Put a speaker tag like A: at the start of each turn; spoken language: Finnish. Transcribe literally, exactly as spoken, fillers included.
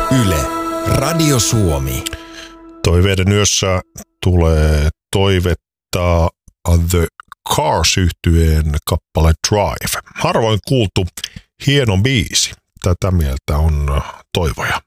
A: Yle, Radio Suomi.
B: Toiveiden yössä tulee toivetta The Cars-yhtyeen kappale Drive. Harvoin kuultu hieno biisi. Tätä mieltä on Toivoja.